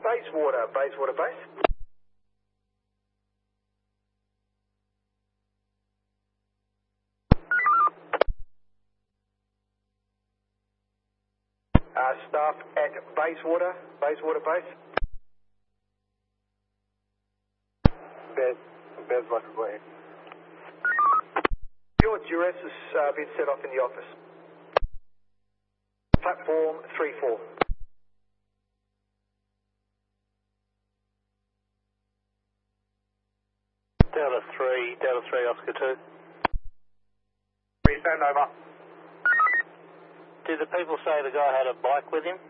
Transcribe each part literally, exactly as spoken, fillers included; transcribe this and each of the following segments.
Bayswater, Bayswater base. Uh, staff at Bayswater, Bayswater base. Bez, Bayswater, go ahead. Your duress has uh, been set off in the office. Platform three four. Delta three, Delta three, Oscar two. Three, stand over. Did the people say the guy had a bike with him?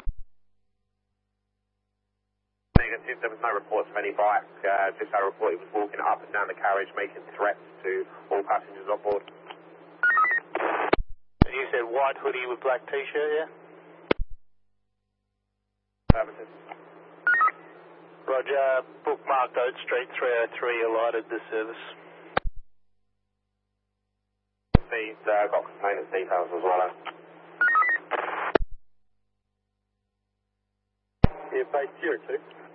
Negative, there was no reports of any bike, uh, just a report he was walking up and down the carriage making threats to all passengers on board. You said white hoodie with black t-shirt, yeah? Services. Roger, bookmarked Oat Street three oh three, alighted the service. He's uh, got complainant's details as well. Uh. Yeah, base zero two.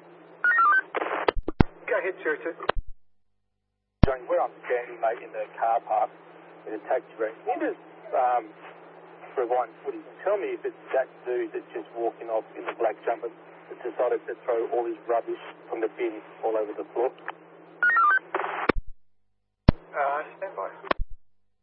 Go ahead, zero two. Johnny, where I'm standing, mate, in the car park, in a taxi rank, can you just um, rewind footage and tell me if it's that dude that's just walking off in the black jumper that decided to throw all his rubbish from the bin all over the floor?